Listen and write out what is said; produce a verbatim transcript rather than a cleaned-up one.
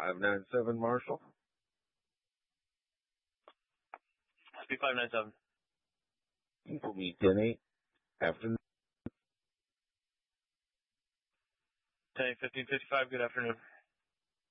five nine seven, Marshall. Speed five nine seven. For me, ten eight. Afternoon. ten eight fifteen fifty-five, good afternoon.